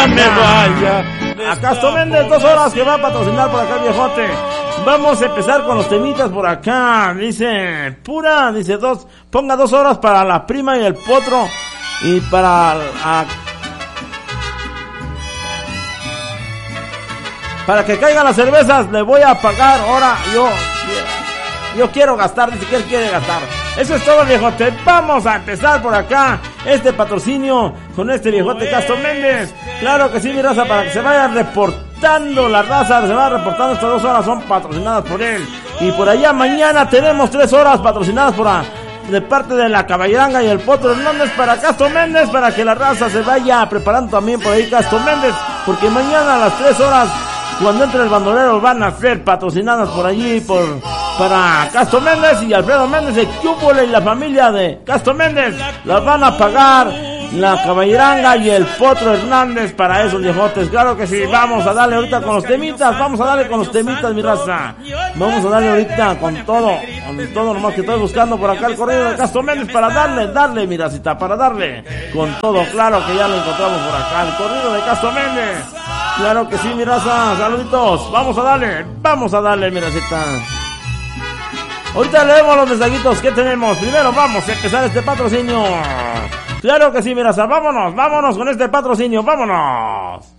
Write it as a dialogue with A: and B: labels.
A: me vaya.
B: A Castro Méndez, 2 horas que va a patrocinar por acá el viejote. Vamos a empezar con los temitas por acá. Dice, pura, dice ponga 2 horas para la prima y el potro. Y para que caigan las cervezas, le voy a pagar. Ahora yo quiero gastar, dice que él quiere gastar. Eso es todo, viejote. Vamos a empezar por acá este patrocinio con este viejote Castro Méndez. Claro que sí, mi raza, para que se vaya reportando la raza, se va reportando. Estas 2 horas son patrocinadas por él. Y por allá mañana tenemos 3 horas patrocinadas de parte de la Caballeranga y el Potro Hernández para Castro Méndez, para que la raza se vaya preparando también por ahí Castro Méndez, porque mañana a las 3 horas, cuando entre el bandolero, van a ser patrocinadas por allí para Castro Méndez y Alfredo Méndez, el Cúpula y la familia de Castro Méndez. Las van a pagar la Caballeranga y el Potro Hernández para esos viejotes. Claro que sí, vamos a darle ahorita con los temitas, mi raza. Vamos a darle ahorita con todo, nomás que estoy buscando por acá el corrido de Castro Méndez para darle, mi racita, para darle con todo. Claro que ya lo encontramos por acá, el corrido de Castro Méndez. Claro que sí, mi raza, saluditos. Vamos a darle, mi racita. Ahorita leemos los mensajitos que tenemos. Primero vamos a empezar este patrocinio. Claro que sí, mi raza, vámonos con este patrocinio, vámonos.